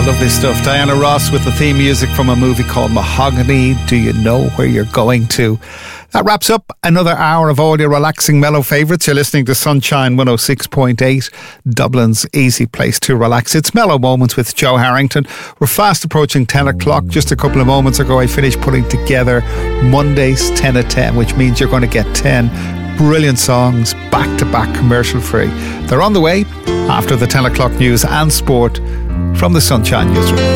Lovely stuff. Diana Ross with the theme music from a movie called Mahogany. Do you know where you're going to? That wraps up another hour of all your relaxing mellow favourites. You're listening to Sunshine 106.8, Dublin's easy place to relax. It's Mellow Moments with Joe Harrington. We're fast approaching 10 o'clock. Just a couple of moments ago, I finished putting together Monday's 10 at 10, which means you're going to get 10 brilliant songs back-to-back commercial-free. They're on the way after the 10 o'clock news and sport from the Sunshine Newsroom.